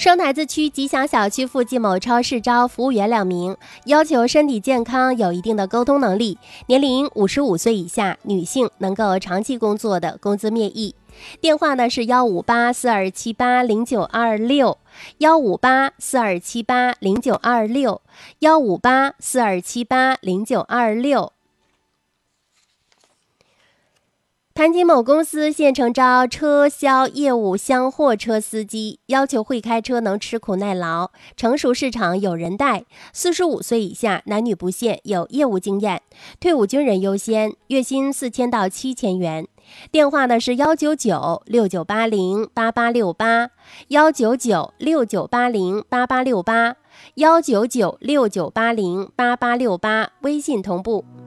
生台子区吉祥小区附近某超市招服务员2名，要求身体健康、有一定的沟通能力，年龄55岁以下，女性，能够长期工作的，工资面议。电话呢是15842780926，15842780926，15842780926。坛锦某公司现诚招车销业务厢货车司机，要求会开车，能吃苦耐劳，成熟市场有人带，45岁以下，男女不限，有业务经验，退伍军人优先，月薪4000到7000元。电话呢是19969808868，19969808868，19969808868，微信同步。